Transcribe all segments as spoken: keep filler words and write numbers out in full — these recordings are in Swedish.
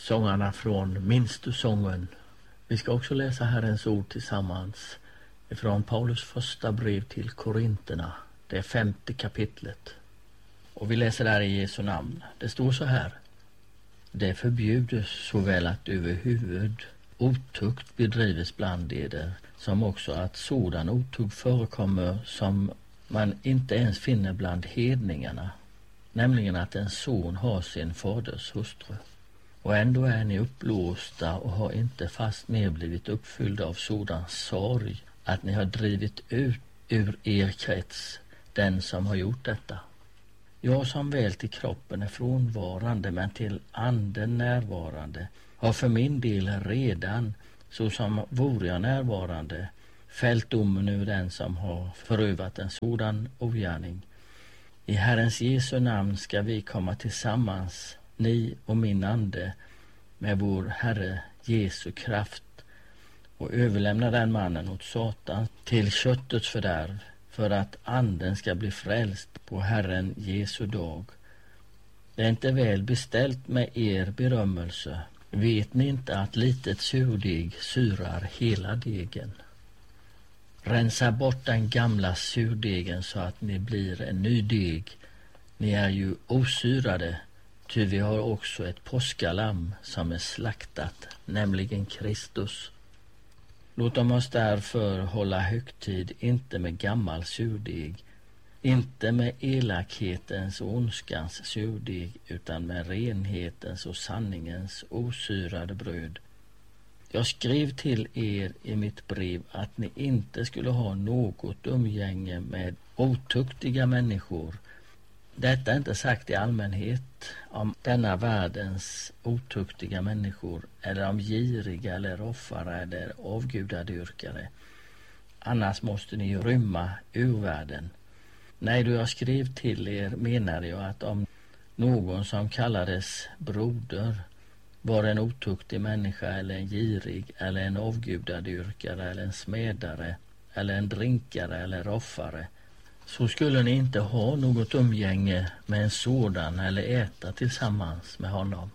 sångarna från Minns du sången. Vi ska också läsa Herrens ord tillsammans från Paulus första brev till Korinterna, det femte kapitlet. Och vi läser där i Jesu namn. Det står så här: det förbjudes såväl att överhuvud otukt bedrivs bland eder, som också att sådan otukt förekommer som man inte ens finner bland hedningarna, nämligen att en son har sin faders hustru. Och ändå är ni uppblåsta och har inte fast mer blivit uppfyllda av sådan sorg att ni har drivit ut ur er krets den som har gjort detta. Jag som väl till kroppen är frånvarande men till anden närvarande har för min del redan, så som vore jag närvarande, fällt domen över den som har förövat en sådan ogärning. I Herrens Jesu namn ska vi komma tillsammans, ni och min ande, med vår Herre Jesu kraft och överlämna den mannen åt Satan till köttets fördärv, för att anden ska bli frälst på Herren Jesu dag. Det är inte väl beställt med er berömmelse. Vet ni inte att litet surdeg syrar hela degen? Rensa bort den gamla surdegen så att ni blir en ny deg. Ni är ju osyrade, ty vi har också ett påskalamm som är slaktat, nämligen Kristus. Låt oss därför hålla högtid, inte med gammal surdeg, inte med elakhetens och ondskans surdeg, utan med renhetens och sanningens osyrade bröd. Jag skrev till er i mitt brev att ni inte skulle ha något umgänge med otuktiga människor. Detta är inte sagt i allmänhet om denna världens otuktiga människor, eller om giriga eller roffare eller avgudadyrkare. Annars måste ni rymma ur världen. Nej, då jag skrev till er menade jag att om någon som kallades broder var en otuktig människa eller en girig eller en avgudadyrkare eller en smedare eller en drinkare eller roffare, så skulle ni inte ha något umgänge med en sådan eller äta tillsammans med honom.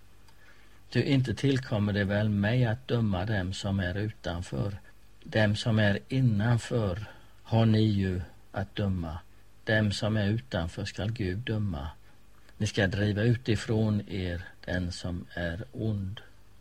Ty inte tillkommer det väl mig att döma dem som är utanför. Dem som är innanför har ni ju att döma. Dem som är utanför skall Gud döma. Ni ska driva utifrån er den som är ond.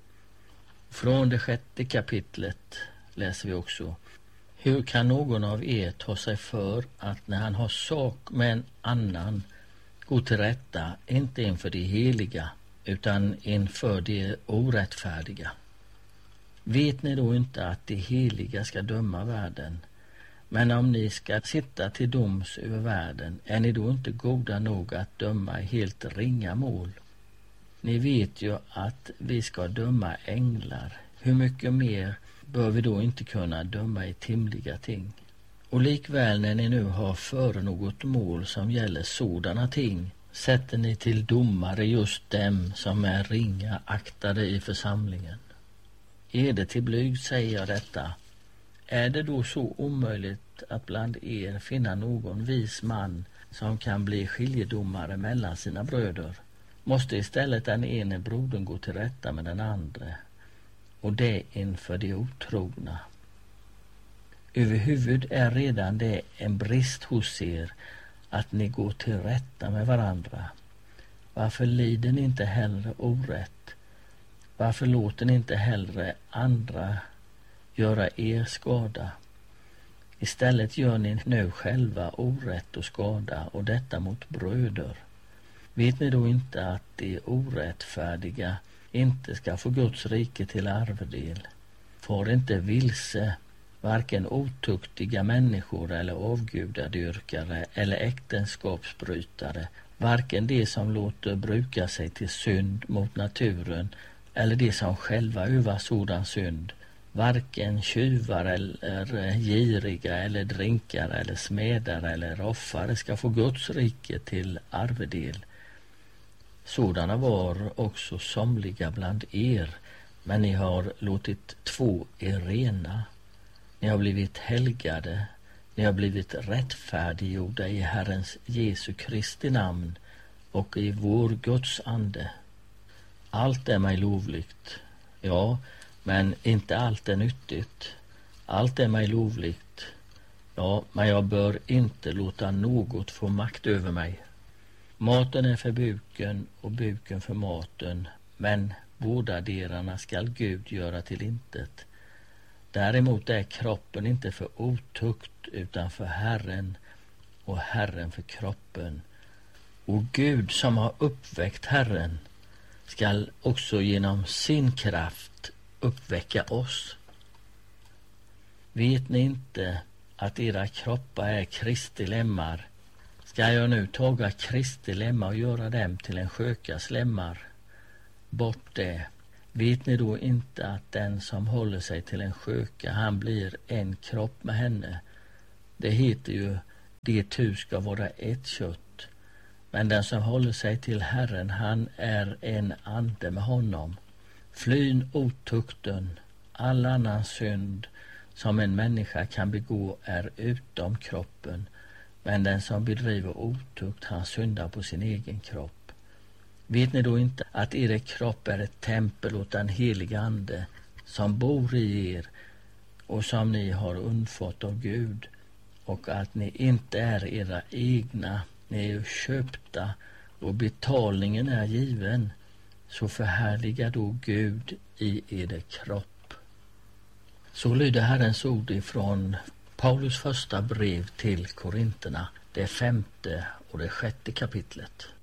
Från det sjätte kapitlet läser vi också: hur kan någon av er ta sig för att när han har sak med en annan gå till rätta, inte inför de heliga utan inför de orättfärdiga? Vet ni då inte att de heliga ska döma världen? Men om ni ska sitta till doms över världen, är ni då inte goda nog att döma i helt ringa mål? Ni vet ju att vi ska döma änglar. Hur mycket mer bör vi då inte kunna döma i timliga ting? Och likväl när ni nu har för något mål som gäller sådana ting, sätter ni till domare just dem som är ringa aktade i församlingen. Är det till blyg säger jag detta? Är det då så omöjligt att bland er finna någon vis man som kan bli skiljedomare mellan sina bröder? Måste istället den ene brodern gå till rätta med den andra, och det inför de otrogna. Överhuvud är redan det en brist hos er att ni går till rätta med varandra. Varför lider ni inte hellre orätt? Varför låter ni inte hellre andra göra er skada? Istället gör ni nu själva orätt och skada, och detta mot bröder. Vet ni då inte att de orättfärdiga inte ska få Guds rike till arvedel? Får inte vilse, varken otuktiga människor eller avgudadyrkare eller äktenskapsbrytare, varken de som låter bruka sig till synd mot naturen eller de som själva övar sådan synd, varken tjuvar eller giriga eller drinkare eller smedare eller roffare ska få Guds rike till arvedel. Sådana var också somliga bland er, men ni har låtit två er rena. Ni har blivit helgade, ni har blivit rättfärdiggjorda i Herrens Jesu Kristi namn och i vår Guds ande. Allt är mig lovligt. Ja, men inte allt är nyttigt. Allt är mig lovligt. Ja, men jag bör inte låta något få makt över mig. Maten är för buken och buken för maten, men båda derarna skall Gud göra till intet. Däremot är kroppen inte för otukt utan för Herren och Herren för kroppen. Och Gud som har uppväckt Herren skall också genom sin kraft uppväcka oss. Vet ni inte att era kroppar är Kristi lemmar? Ska jag nu taga Kristi lemmar och göra dem till en skökas lemmar? Bort det. Vet ni då inte att den som håller sig till en sköka, han blir en kropp med henne? Det heter ju, de tu ska vara ett kött. Men den som håller sig till Herren, han är en ande med honom. Flyn otukten, all annan synd som en människa kan begå är utom kroppen. Men den som bedriver otukt, han syndar på sin egen kropp. Vet ni då inte att er kropp är ett tempel åt den heliga ande som bor i er och som ni har undfått av Gud, och att ni inte är era egna, ni är ju köpta och betalningen är given, så förhärliga då Gud i er kropp. Så lyder Herrens ord ifrån Paulus första brev till Korinterna, det femte och det sjätte kapitlet.